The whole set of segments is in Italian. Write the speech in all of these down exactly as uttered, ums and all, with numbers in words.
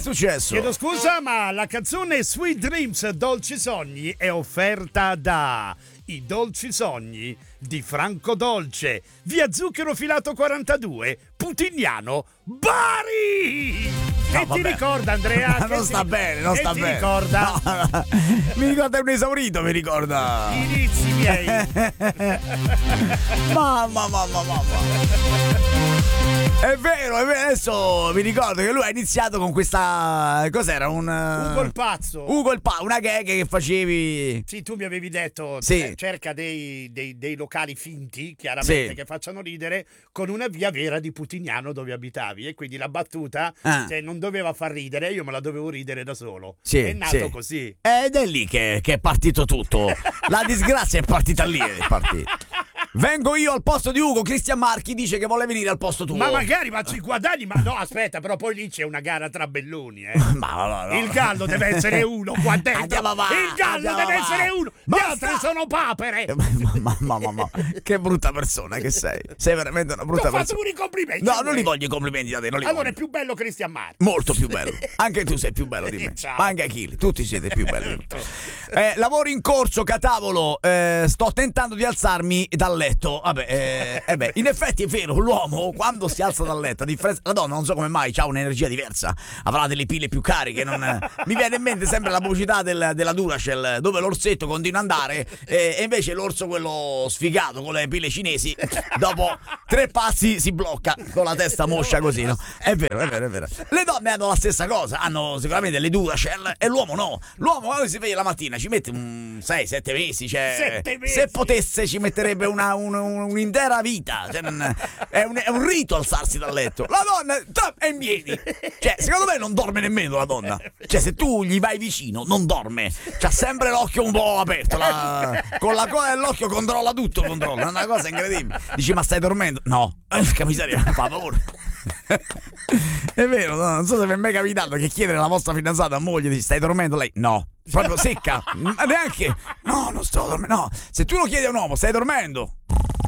successo? Chiedo scusa, ma la canzone Sweet Dreams, Dolci Sogni è offerta da I Dolci Sogni di Franco Dolce, via Zucchero Filato quarantadue, Putignano, Bari! No, Che vabbè. ti ricorda, Andrea? Non Che sta ti- bene, non che sta ti bene. ricorda? No, no. Mi ricorda un esaurito, mi ricorda. Gli inizi miei. Mamma, mamma, mamma. È vero, è vero, adesso mi ricordo che lui ha iniziato con questa. Cos'era? Un. Ugo il pazzo. Ugo il pazzo, una gag che facevi. Sì, tu mi avevi detto, Sì. eh, cerca dei, dei, dei locali finti, chiaramente, Sì. che facciano ridere, con una via vera di Putignano dove abitavi. E quindi la battuta, Ah. cioè, non doveva far ridere, io me la dovevo ridere da solo. Sì, è nato sì. così. Ed è lì che, che è partito tutto. La disgrazia è partita lì. È partita. Vengo io al posto di Ugo. Cristian Marchi dice che vuole venire al posto tuo. Ma magari faccio i guadagni, ma no, aspetta, però poi lì c'è una gara tra belloni, eh. Ma no, no, no. Il gallo deve essere uno qua dentro. Andiamo avanti, Il gallo andiamo deve avanti. essere uno. Gli Basta. altri sono papere. Eh, Mamma, mamma, mamma, che brutta persona che sei. Sei veramente una Ti brutta ho fatto persona. pure i complimenti. No, a non voi. li voglio i complimenti da te. Non li Allora voglio. è più bello Cristian Marchi. Molto più bello. Anche tu sei più bello di me. Ciao. Ma anche Achille, tutti siete più belli di me. Eh, lavoro in corso, catavolo. Eh, sto tentando di alzarmi dal letto. Vabbè, eh, eh beh, in effetti è vero, l'uomo quando si alza dal letto, a differenza, la donna non so come mai, ha un'energia diversa, avrà delle pile più cariche. Non, mi viene in mente sempre la pubblicità del, della Duracell, dove l'orsetto continua ad andare eh, e invece l'orso, quello sfigato con le pile cinesi, dopo tre passi si blocca con la testa moscia così, no? È vero, è vero, è vero. Le donne hanno la stessa cosa, hanno sicuramente le Duracell e l'uomo no. L'uomo quando si sveglia la mattina ci mette un sei sette mesi, cioè Sette mesi. se potesse ci metterebbe una, un- un- un'intera vita, cioè, non- è, un, è un rito alzarsi dal letto. La donna tra- è in piedi, cioè secondo me non dorme nemmeno la donna, cioè se tu gli vai vicino non dorme, c'ha sempre l'occhio un po' aperto, la- con la coda dell'occhio controlla tutto, controlla, è una cosa incredibile. Dici ma stai dormendo? No, porca miseria, fa paura. È vero, no? Non so se vi è mai capitato che chiedere alla vostra fidanzata a moglie di stai dormendo, lei no, proprio secca, ma neanche no, non sto dormendo, no, se tu lo chiedi a un uomo stai dormendo,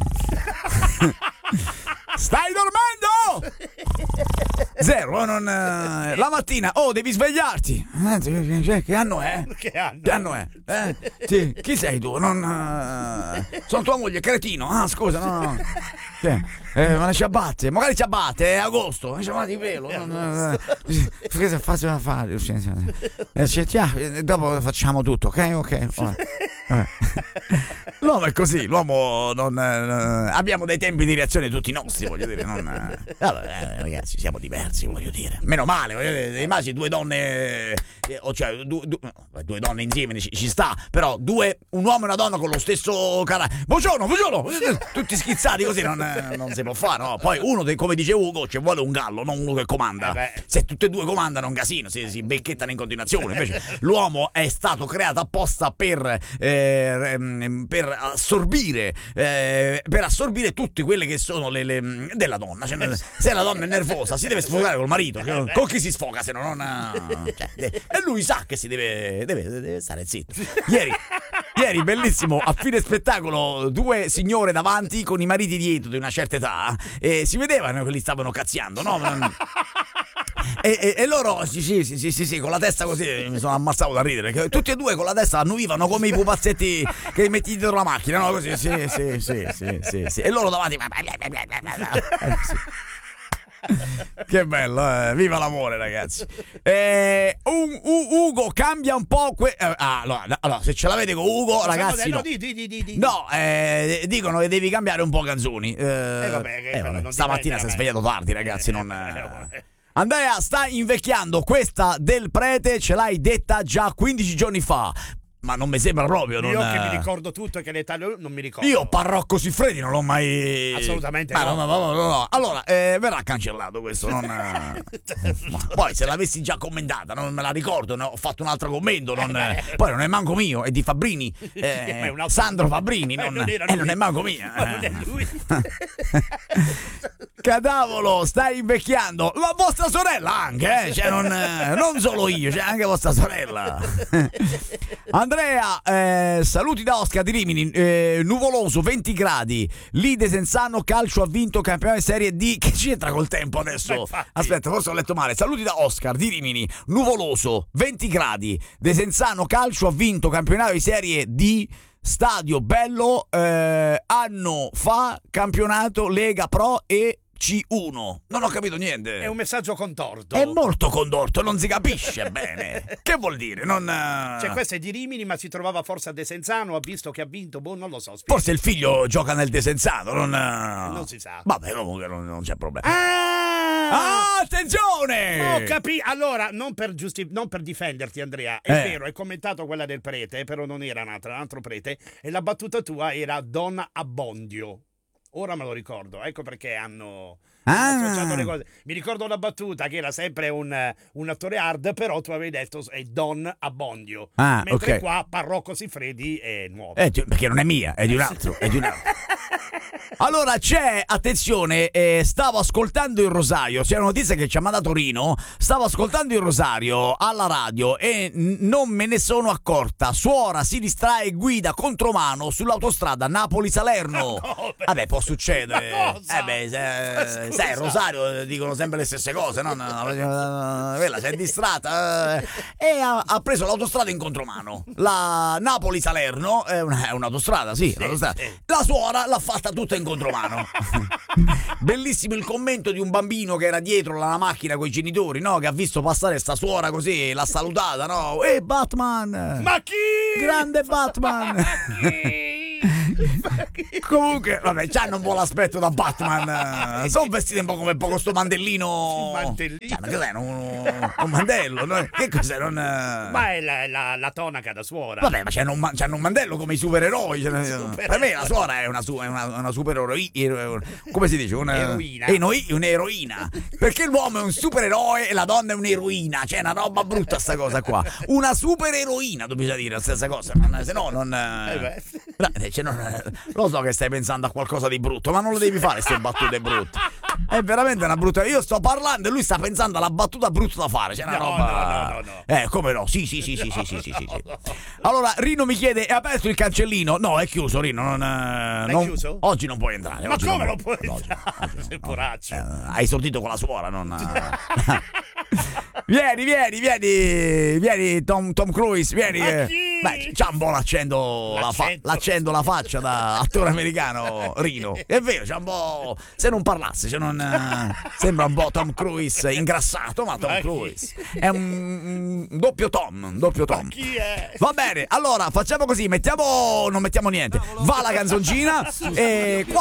stai dormendo, zero, non, eh, la mattina oh devi svegliarti, eh, che anno è? Che anno? Che anno è? Eh? Sì, chi sei tu? Non, eh, sono tua moglie, cretino. Ah, scusa, no, no. Sì. Eh, ma le ciabatte, magari ciabatte, è agosto, le ciabatte di pelo. Non, eh, che faccio da fare? Eh, cerchiamo, eh, dopo facciamo tutto, ok? Ok. Vabbè. Vabbè. L'uomo è così, l'uomo non. Eh, abbiamo dei tempi di reazione tutti nostri, voglio dire. Non, eh. Allora, eh, ragazzi, siamo diversi, voglio dire. Meno male, voglio dire, immagini due donne, eh, o cioè due, due, due donne insieme ci, ci sta, però due, un uomo e una donna con lo stesso carattere. Buongiorno, buongiorno! Tutti schizzati così non, eh, non si può fare, no? Poi uno, dei, come dice Ugo, ci vuole un gallo, non uno che comanda. Eh Se tutte e due comandano è un casino, si, si becchettano in continuazione. Invece l'uomo è stato creato apposta per, eh, ehm, per assorbire eh, per assorbire tutte quelle che sono le, le della donna. Cioè, se la donna è nervosa si deve sfogare col marito. Cioè, con chi si sfoga se no non ha, cioè, de- e lui sa che si deve, deve, deve stare zitto. Ieri Ieri, bellissimo, a fine spettacolo, due signore davanti con i mariti dietro di una certa età e si vedevano che li stavano cazziando, no? E, e, e loro, sì, sì, sì, sì, sì, sì, con la testa così, mi sono ammazzato da ridere, che tutti e due con la testa annuvivano come i pupazzetti che metti dietro la macchina, no? Così, sì, sì, sì, sì, sì, sì. E loro davanti... Eh, sì. Che bello, eh. Viva l'amore, ragazzi. eh, un, un, Ugo cambia un po' que- eh, ah, allora, allora, se ce l'avete con Ugo, ragazzi, no, di, di, di, di, di. no eh, dicono che devi cambiare un po' canzoni. eh, Eh, vabbè, che eh, vabbè, non stamattina dipende si è da me. svegliato tardi, ragazzi, Eh, non eh, eh. eh. Andrea, sta invecchiando. Questa del prete ce l'hai detta già quindici giorni fa, ma non mi sembra proprio. Non, Io che mi ricordo tutto e che l'età non mi ricordo. Io Parrocco Siffredi non l'ho mai. Assolutamente Ma no. no, no, no, no, no. Allora, eh, verrà cancellato questo. Non... Ma poi se l'avessi già commentata, non me la ricordo. Ne ho fatto un altro commento. Non... Poi non è manco mio, è di Fabrini. Eh, Ma è un altro- Sandro Fabrini. Eh, Non, non era eh, non lui. è manco mia. Ma non è lui. Cadavolo, stai invecchiando. Ma vostra sorella anche, eh? Cioè, non, non solo io, c'è anche vostra sorella. Andrea, eh, saluti da Oscar di Rimini. eh, Nuvoloso, venti gradi. Lì Desenzano Calcio ha vinto campionato di Serie D. Che c'entra col tempo adesso? Aspetta, forse ho letto male. Saluti da Oscar di Rimini. Nuvoloso, venti gradi. Desenzano Calcio ha vinto campionato di Serie D. Stadio bello, eh, anno fa campionato Lega Pro e C uno. Non ho capito niente. È un messaggio contorto. È molto condotto, non si capisce bene. Che vuol dire? Non... Cioè, questo è di Rimini, ma si trovava forse a Desenzano, ha visto che ha vinto, boh, non lo so. Spiego. Forse il figlio gioca nel Desenzano, non... Non si sa. Vabbè, comunque non, non c'è problema. Ah! Ah, attenzione! Ho capito. Allora, non per, giusti- non per difenderti, Andrea, è Eh. vero, hai commentato quella del prete, però non era un altro, un altro prete, e la battuta tua era Don Abbondio. Ora me lo ricordo, ecco perché hanno... Ah. associato le cose. Mi ricordo la battuta che era sempre un, un attore hard, però tu avevi detto è Don Abbondio. Ah, mentre ok. qua Parrocco Siffredi è nuovo. Eh, ti- perché non è mia, è di un altro, è di un altro. Allora c'è, attenzione, eh, stavo ascoltando il Rosario, c'è una notizia che ci ha mandato Rino, stavo ascoltando il Rosario alla radio e n- non me ne sono accorta, suora si distrae e guida contromano sull'autostrada Napoli-Salerno. No, beh. Vabbè, può succedere. Ma cosa? Eh beh, se- Scusa. sai, Rosario eh, dicono sempre le stesse cose, no? No, no, no, quella si è distratta eh, e ha, ha preso l'autostrada in contromano. La Napoli-Salerno è, una- è un'autostrada, sì, un'autostrada. sì. La suora l'ha fatta tutta in contromano. Bellissimo il commento di un bambino che era dietro la macchina con i genitori, no? Che ha visto passare sta suora così, l'ha salutata, no? Eh, Batman! Ma chi? Grande Batman! Comunque, vabbè, c'hanno un po' l'aspetto da Batman. Sono vestiti un po' come poco sto mandellino. Un mandellino? Cioè, ma cos'è? Un, un mandello? no? Che cos'è? Non... Ma è la, la, la tonaca da suora. Vabbè, ma c'hanno un, ma- c'hanno un mandello come i supereroi. Cioè, Supereroi. per me la suora è una, su- è una, una supereroi. Come si dice? Una, Eroina. Enoi- un'eroina. Perché l'uomo è un supereroe e la donna è un'eroina. C'è una roba brutta sta cosa qua. Una supereroina, dobbiamo dire la stessa cosa. Non- Se no, non. Eh beh. No, cioè, non- lo so che stai pensando a qualcosa di brutto, ma non lo devi fare queste battute brutte. È veramente una brutta. Io sto parlando e lui sta pensando alla battuta brutta da fare. C'è una No, roba. no, no, no, no. Eh, come no? Sì, sì, sì, sì, sì, sì, sì, sì, sì. Allora, Rino mi chiede: è aperto il cancellino? No, è chiuso, Rino. Non, eh, È non- chiuso? Oggi non puoi entrare. Ma oggi come non non puoi no, oggi no, entrare? oggi no, Sei no. poraccio. Eh, hai sortito con la suora, non. Vieni, vieni, vieni, vieni, Tom, Tom Cruise, vieni. Ma eh. chi? Beh, c'ha un po' l'accendo, la fa- L'accento. l'accendo la faccia da attore americano, Rino. È vero, c'ha un po'. Se non parlasse, se non. eh, sembra un po' Tom Cruise ingrassato, ma Tom Ma chi? Cruise. È un, un doppio Tom, un doppio Tom. Chi è? Va bene, allora facciamo così, mettiamo. Non mettiamo niente. Va la canzoncina e.